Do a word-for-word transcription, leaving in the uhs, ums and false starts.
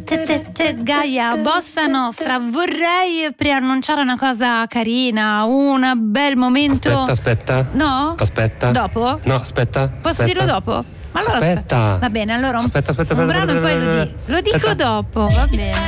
te, te, te, Gaia, bossa nostra. Vorrei preannunciare una cosa carina, un bel momento. Aspetta, aspetta. No? Aspetta. Dopo? No, aspetta. Posso aspetta. dirlo dopo? Ma allora aspetta. aspetta. Va bene, allora un, aspetta, aspetta, un aspetta, brano e poi lo, di- lo dico aspetta. dopo, va bene.